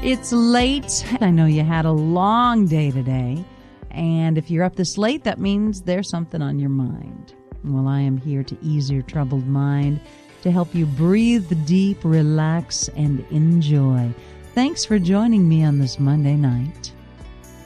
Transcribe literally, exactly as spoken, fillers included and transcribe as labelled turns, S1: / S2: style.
S1: It's late. I know you had a long day today. And if you're up this late, that means there's something on your mind. Well, I am here to ease your troubled mind, to help you breathe deep, relax, and enjoy. Thanks for joining me on this Monday night.